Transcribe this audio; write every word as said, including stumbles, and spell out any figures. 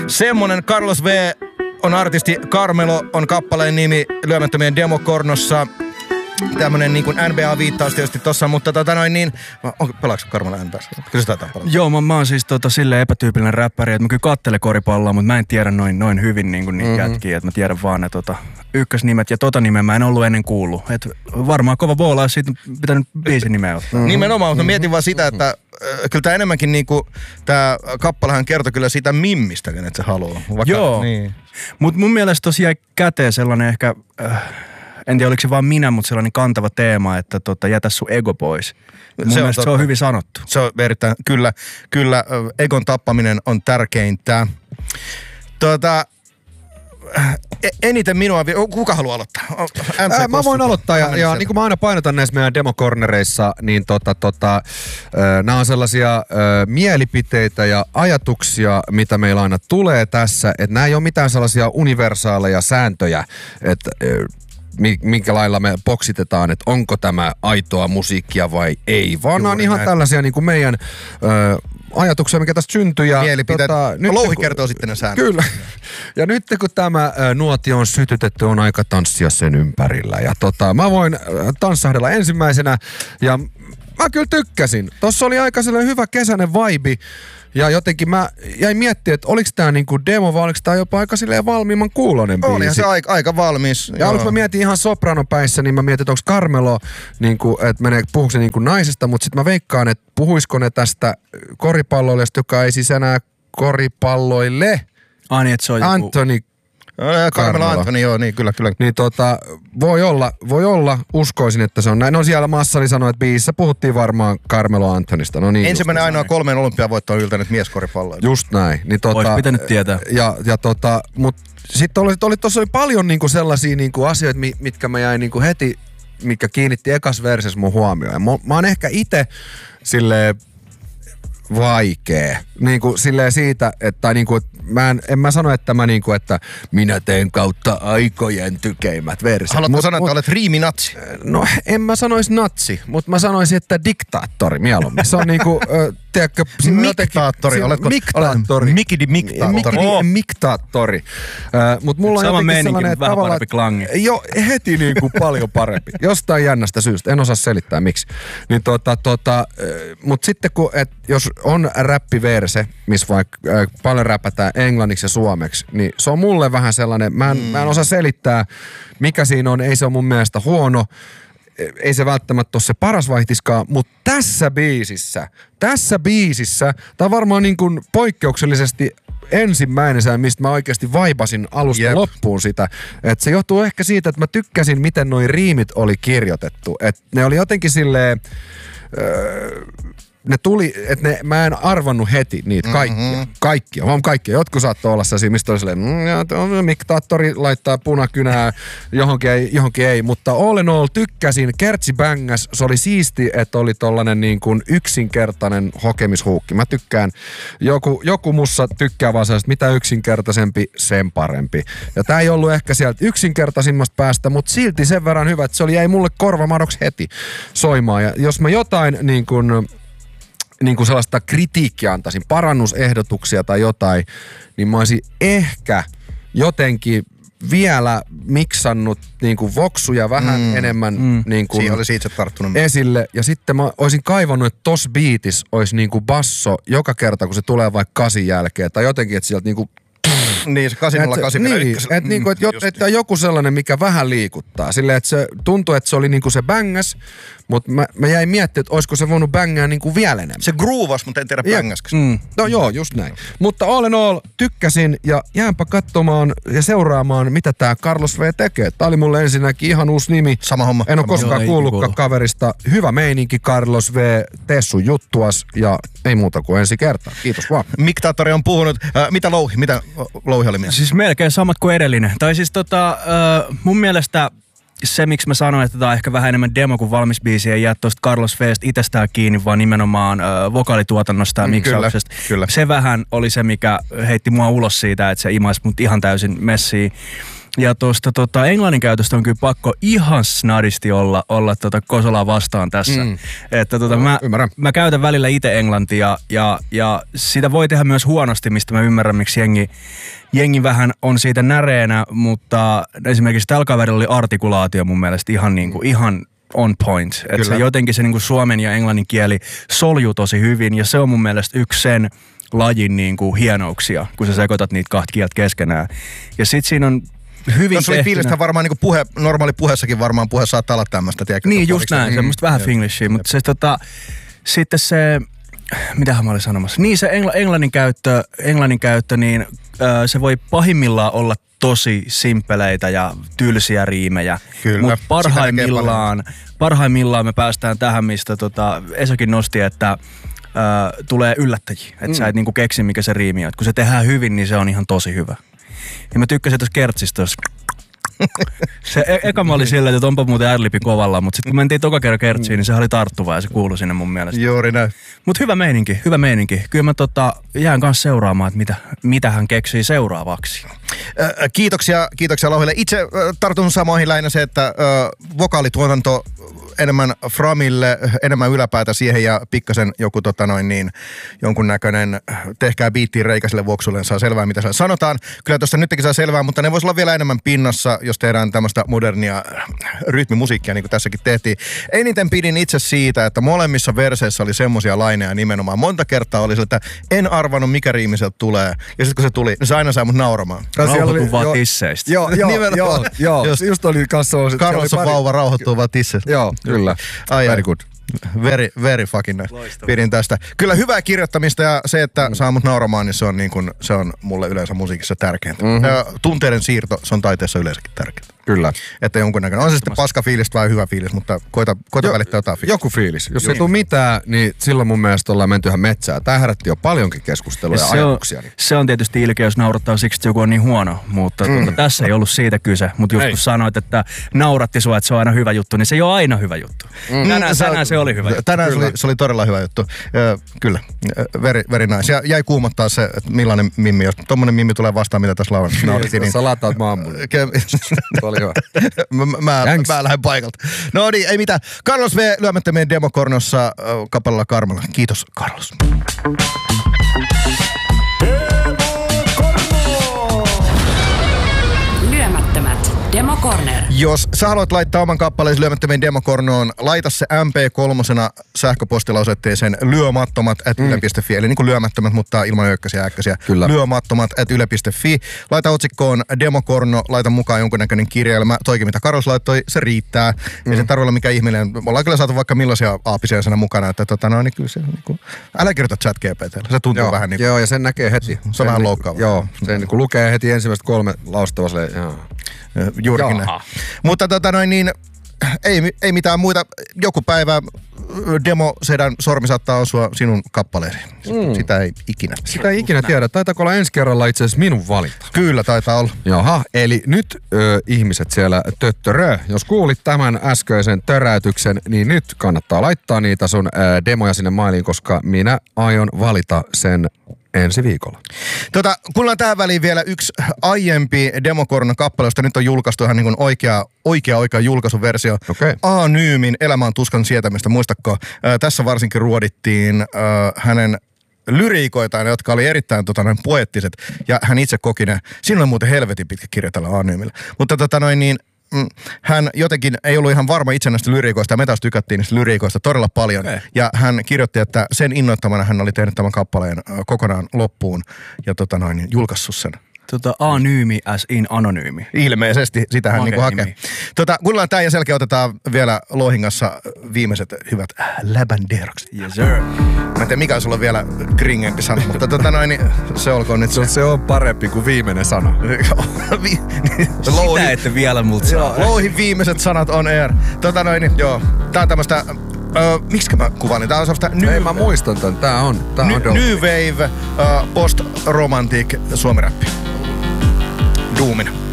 Semmonen Carlos V on artisti, Carmelo on kappaleen nimi Lyömättömien Demokornossa. Tämmönen niin kuin N B A-viittaus tietysti tossa, mutta tota noin niin... Pelaatko Carmelo N B A? Kyllä se taitaa pelata. Joo, mä, mä oon siis tota, silleen epätyypillinen räppäri, että mä kyllä kattelen koripalloa, mutta mä en tiedä noin, noin hyvin niin kuin niitä mm-hmm. jätkiä, että mä tiedän vaan ne tota, ykkösnimet ja tota nimeä mä en ollut ennen kuullut. Et varmaan kova boolaa, jos siitä pitänyt biisin nimeä ottaa. Mm-hmm. Nimenomaan, mutta mietin vaan sitä, että äh, kyllä tää enemmänkin niinku, tää kappalehan kertoi kyllä siitä mimmistä, kenet se haluaa. Vaikka, joo, niin. Mut mun mielestä tosiaan jäi käteen sellainen ehkä... Äh, en tiedä, oliko se vaan minä, mutta sellainen kantava teema, että tota, jätä sun ego pois. Mun se mielestä on, se on hyvin sanottu. Se on erittäin, kyllä, kyllä, egon tappaminen on tärkeintä. Tuota, eniten minua, kuka haluaa aloittaa? Ää, mä voin aloittaa ja, ja niin kuin mä aina painotan näissä meidän demokornereissa, niin tota, tota, nämä on sellaisia ö, mielipiteitä ja ajatuksia, mitä meillä aina tulee tässä, että nämä ei ole mitään sellaisia universaaleja sääntöjä, että minkä lailla me boksitetaan, että onko tämä aitoa musiikkia vai ei, vaan Juuri on ihan näin. Tällaisia niin kuin meidän ö, ajatuksia, mikä tästä syntyy. Ja mielipiteet. Tota, Louhi kertoo sitten ne säännöt. Kyllä. Ja nyt kun tämä ö, nuotio on sytytetty, on aika tanssia sen ympärillä. Ja tota, mä voin ö, tanssahdella ensimmäisenä ja mä kyllä tykkäsin. Tossa oli aika sellainen hyvä kesäinen vibe. Ja jotenkin mä jäin miettimään, että oliko tää niinku demo vai oliko tää jopa aika silleen valmiimman kuulonen biisi. Olihan se aika, aika valmis. Ja aluksi mä mietin ihan sopranopäissä, niin mä mietin, että onko Carmelo, niinku, että menee, puhuuko se niinku naisesta, mutta sitten mä veikkaan, että puhuisiko ne tästä koripalloilijasta, joka ei siis enää koripalloille. Ah niin, että se on joku... Anthony Carmelo Anthony, joo, niin kyllä, kyllä. Niin tota, voi olla, voi olla, uskoisin, että se on näin. No siellä Massali sanoi, että biisissä puhuttiin varmaan Carmelo Anthonysta. No niin. Ensimmäinen ainoa näin. Kolmeen olympiavoittoon yltänyt mieskoripalloa. Just näin. Niin tota, olisi pitänyt tietää. Ja, ja tota, mut sitten oli, oli, tossa oli paljon niinku sellaisia niinku asioita, mitkä mä jäin niinku heti, mitkä kiinnitti ekas versessä mun huomioon. Ja mä, mä oon ehkä ite silleen vaikee. Niin kuin silleen siitä, että tai niin kuin, mä en, en mä sano, että mä niin kuin, että minä teen kautta aikojen tykeimmät verset. Haluatko sanoa, että olet riiminatsi? No en mä sanoisi natsi, mutta mä sanoisin, että diktaattori mieluummin. Se on niinku, äh, tiedätkö... Miktaattori, oletko? Miktaattori. Mikidi miktaattori. Mikidi oh. miktaattori. Äh, mut mulla on sama jotenkin sellainen, että vähän parempi klangi. Jo, heti niinku paljon parempi. Jostain jännästä syystä. En osaa selittää miksi. Niin tota, tota, äh, mut sitten kun, et, jos on räppiverse, missä vaikka äh, paljon räpätään englanniksi ja suomeksi, niin se on mulle vähän sellainen, mä en, mm. mä en osaa selittää, mikä siinä on. Ei se ole mun mielestä huono. Ei se välttämättä ole se paras vaihtiskaan, mutta tässä biisissä, tässä biisissä, tää on varmaan niin kuin poikkeuksellisesti ensimmäinen sää, mistä mä oikeasti vaipasin alusta yep. loppuun sitä. Että se johtuu ehkä siitä, että mä tykkäsin, miten noi riimit oli kirjoitettu. Että ne oli jotenkin silleen... Öö, ne tuli, että ne, mä en arvannut heti niitä kaikkia. Mm-hmm. Kaikkia, huom kaikkia. Jotkut saattoi olla sellaisia, mistä oli silleen, mm, miktaattori laittaa punakynää, johonkin ei, johonkin ei. Mutta all in all tykkäsin, kertsi bängas, se oli siisti, että oli tollanen niin kuin yksinkertainen hokemishuukki. Mä tykkään, joku, joku mussa tykkää vaan sellaista, mitä yksinkertaisempi, sen parempi. Ja tää ei ollut ehkä sieltä yksinkertaisimmasta päästä, mutta silti sen verran hyvä, että se oli, jäi mulle korvamadoksi heti soimaan. Ja jos mä jotain niin kuin... niin kuin sellaista kritiikkiä antaisin, parannusehdotuksia tai jotain, niin mä olisin ehkä jotenkin vielä miksannut niin kuin voksuja vähän mm, enemmän mm. niin kuin olisi itse tarttunut esille. Ja sitten mä olisin kaivannut, että tossa biitissä olisi niin kuin basso joka kerta, kun se tulee vaikka kasin jälkeen. Tai jotenkin, että sieltä niin kuin niin, se kasin nolla kasin niin, ykkös. Että niinku, et, mm, et joku sellainen, mikä vähän liikuttaa. Silleen, että se tuntuu, että se oli niinku se bängas, mutta mä, mä jäin miettimään, että olisiko se voinut bängää niinku vielä enemmän. Se groovas, mutta en tiedä bängaskö. Mm. No joo, just näin. Mutta all in all, tykkäsin ja jäänpä katsomaan ja seuraamaan, mitä tää Carlos V tekee. Tää oli mulle ensinnäkin ihan uusi nimi. Sama homma. En ole koskaan joo, kuullutkaan kaverista. Hyvä meininki, Carlos V. Tee sun juttuas ja ei muuta kuin ensi kertaa. Kiitos vaan. Miktaattori on puhunut. Äh, mitä Louhi? Mitä Louhi oli mielessä? Siis melkein samat kuin edellinen. Tai siis tota, äh, mun mielestä se, miksi mä sanoin, että tää on ehkä vähän enemmän demo kuin valmis biisi, ei jää tosta Carlos V:stä itsestään kiinni, vaan nimenomaan äh, vokaalituotannosta ja miksauksesta. Kyllä, kyllä. Se vähän oli se, mikä heitti mua ulos siitä, että se imaisi mut ihan täysin messiin. Ja tuosta tota, englannin käytöstä on kyllä pakko ihan snadisti olla, olla tota Kosolaa vastaan tässä. Mm. Että tota, mä, mä käytän välillä itse englantia ja, ja sitä voi tehdä myös huonosti, mistä mä ymmärrän, miksi jengi, jengi vähän on siitä näreenä, mutta esimerkiksi tällä kaverilla oli artikulaatio mun mielestä ihan, niin kuin, ihan on point. Että se jotenkin se niin kuin suomen ja englannin kieli soljuu tosi hyvin ja se on mun mielestä yksi sen lajin niin kuin hienouksia, kun sä sekoitat niitä kahta kieltä keskenään. Ja sit siinä on hyvin tuossa oli fiilistä varmaan niin kuin puhe, normaali puheessakin varmaan puhe saattaa olla tämmöistä. Tiedätkö, niin just näin, mm. semmoista vähän finglishia, mutta se tota, sitten se, mitähän mä olin sanomassa, niin se engl- englannin käyttö, englannin käyttö, niin äh, se voi pahimmillaan olla tosi simppeleitä ja tylsiä riimejä, mutta parhaimmillaan, parhaimmillaan me päästään tähän, mistä tota, Esakin nosti, että Ö, tulee yllättäjiä, että mm. sä et niinku keksi, mikä se riimi on. Et kun se tehdään hyvin, niin se on ihan tosi hyvä. Ja mä tykkäsin tuossa Kertsistä. Se e- eka mä oli silleen, että onpa muuten adlibi kovalla, mutta sitten kun mentiin toka kerran Kertsiin, niin se oli tarttuva ja se kuului sinne mun mielestä. Juuri näin. Mut hyvä meininki, hyvä meininki. Kyllä mä tota, jään kanssa seuraamaan, että mitä, mitä hän keksii seuraavaksi. Äh, kiitoksia, kiitoksia Louhille. Itse äh, tartun samoihin lähinnä se, että äh, vokaalituotanto enemmän framille, enemmän yläpäätä siihen ja pikkasen joku tota noin niin, jonkun näköinen tehkää biittiin reikäiselle vuoksulle, saa selvää mitä sanotaan. Kyllä tuossa nytkin saa selvää, mutta ne voisi olla vielä enemmän pinnassa, jos tehdään tämmöistä modernia rytmimusiikkia, niin kuin tässäkin tehtiin. Eniten pidin itse siitä, että molemmissa verseissä oli semmosia laineja nimenomaan. Monta kertaa oli se, että en arvannut mikä riimi sieltä tulee. Ja sitten kun se tuli, niin se aina sai mut nauramaan. Rauhoituu vaan tisseistä. Joo, joo, joo, joo. Just, just oli kanssa... Carlos on vauva, rauhoittuu vaan tisseistä. Joo. Kyllä. Ai, very good. Very, very fucking nice. Loistava. Pidin tästä. Kyllä hyvää kirjoittamista ja se, että mm. saa mut nauramaan, niin se on, niin kun, se on mulle yleensä musiikissa tärkeintä. Mm-hmm. Tunteiden siirto, se on taiteessa yleensäkin tärkeintä. Kyllä. Että jonkunnäköinen. On se sitten paska fiilis vai hyvä fiilis, mutta koita, koita jo, välittää jotain fiilis. Joku fiilis. Jos ei tule mitään, niin silloin mun mielestä ollaan menty ihan metsään. Tää herätti jo paljonkin keskustelua ja, ja ajatuksia. On, se on tietysti ilkeä, jos naurattaa siksi, että joku on niin huono, mutta mm. tuota, tässä ei ollut siitä kyse. Mutta just kun sanoit, että nauratti sua, että se on aina hyvä juttu, niin se ei ole aina hyvä juttu. Mm. Tänään, sä, tänään se oli hyvä juttu. Tänään se oli, se oli todella hyvä juttu. Ö, kyllä. Very, very nice. Ja jäi kuumottaa se, että millainen mimmi, jos tommonen mimmi tulee vastaan, mitä tässä lauantaina naurittiin. Niin, sä lataat maammulle. Se oli hyvä. Mä, mä, mä lähden paikalta. No niin, ei mitään. Carlos V. Lyömättömien Demokornossa äh, kappaleella Karmela. Kiitos, Carlos. Lyömättömät Demokorner. Jos sä haluat laittaa oman kappaleesi Lyömättömien Demokornoon, laita se M P kolme sähköpostilausetteeseen lyömattomat at yle piste fi. Eli niin kuin lyömättömät, mutta ilman ökkäsiä ja äkkäsiä. Kyllä. Lyömattomat at yle piste fi. Laita otsikkoon Demokorno, laita mukaan jonkunnäköinen kirjelmä. Toikin mitä Carlos laittoi, se riittää. Mm. Ei se tarvitse olla mikään ihminen. Me ollaan kyllä saatu vaikka millaisia aapisia sana mukana. Että tota, no, niin kyllä se, niin kuin, älä kirjoita chat G P T:lle. Se tuntuu joo, vähän niin. Joo, ja sen näkee heti. Se on sen vähän loukkaava. Joo, sen niin kun lukee heti ensimmäistä kolme laustava silleen, joo. Juurikin näin. Mutta tota noin niin, ei, ei mitään muita. Joku päivä Demo-sedän sormi saattaa osua sinun kappaleesi. Mm. Sitä ei ikinä. Sitä ei ikinä tiedä. Taitaako olla ensi kerralla itse asiassa minun valinta? Kyllä, taitaa olla. Jaha, eli nyt ö, ihmiset siellä töttörö. Jos kuulit tämän äskeisen töräytyksen, niin nyt kannattaa laittaa niitä sun ö, demoja sinne mailiin, koska minä aion valita sen ensi viikolla. Tota, kuullaan tähän väliin vielä yksi aiempi Demokornon kappale, josta nyt on julkaistu ihan niin kuin oikea, oikea, oikea julkaisuversio. Okay. A-Nyymin Elämä on tuskan sietämistä. Muistatko, äh, tässä varsinkin ruodittiin äh, hänen lyriikoitaan, jotka oli erittäin tota, noin poeettiset, ja hän itse koki ne. Siinä on muuten helvetin pitkä kirja tällä A-Nyymillä. Mutta tota noin niin, hän jotenkin ei ollut ihan varma itse näistä lyriikoista, ja me taas tykättiin niistä lyriikoista todella paljon. Okay. Ja hän kirjoitti, että sen innoittamana hän oli tehnyt tämän kappaleen kokonaan loppuun ja tota noin, julkaissut sen. Tota anyymi as in anonyymi. Ilmeisesti, sitä hän niinku hakee. Tota, kuunnellaan tää ja selkeä otetaan vielä Lohingassa viimeiset hyvät läbänderokset. Yes sir. Mä en tiedä, mikä sulla on vielä kringempi sana, mutta tota noin, niin se olkoon nyt se. Se on parempi kuin viimeinen sana. Sitä ette vielä multa saa. Louhin viimeiset sanat on air. Tota noin, niin, joo. Tää on tämmöstä, öö, miksikä mä kuvailin? Tää on semmoista new... Ei, mä muistan tän. Tää on, tää new, on new wave, uh, post-romantic suomiräppi. Duumina.